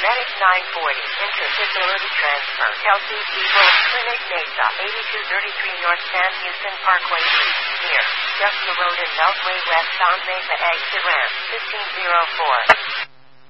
Medic 940, Interfacility Transfer, Kelsey People, Clinic Mesa, 8233 North San Houston Parkway East, near, just the road in Beltway West on Mesa Exit Ramp, 1504.